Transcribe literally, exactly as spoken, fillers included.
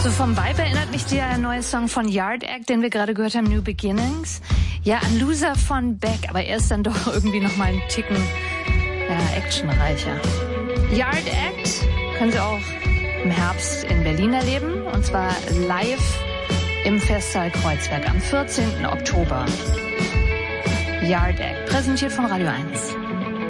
So vom Vibe erinnert mich der neue Song von Yard Act, den wir gerade gehört haben, New Beginnings. Ja, an Loser von Beck, aber er ist dann doch irgendwie noch mal einen Ticken ja, actionreicher. Yard Act können Sie auch im Herbst in Berlin erleben, und zwar live im Festsaal Kreuzberg am vierzehnten Oktober. Yard Act, präsentiert von Radio eins.